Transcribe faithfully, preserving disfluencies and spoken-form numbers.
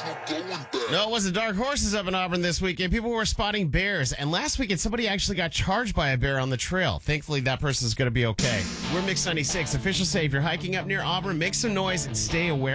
No, it wasn't dark horses up in Auburn this weekend. People were spotting bears. And last weekend, somebody actually got charged by a bear on the trail. Thankfully, that person's going to be okay. We're Mix ninety-six. Officials say if you're hiking up near Auburn, make some noise and stay aware.